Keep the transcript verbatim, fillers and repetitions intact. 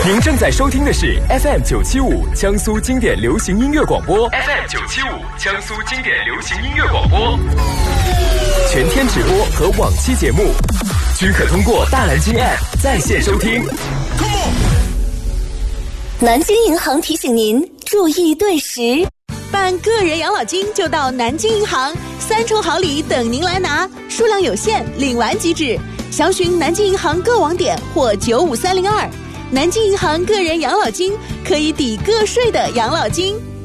您正在收听的是 F M 九七五江苏经典流行音乐广播 ，F M 九七五江苏经典流行音乐广播，全天直播和往期节目均可通过大蓝鲸 App 在线收听。 南京银行提醒您注意对时， 办个人养老金就到南京银行，三重好礼等您来拿，数量有限，领完即止。详询南京银行各网点或九五三零二。南京银行个人养老金可以抵个税的养老金。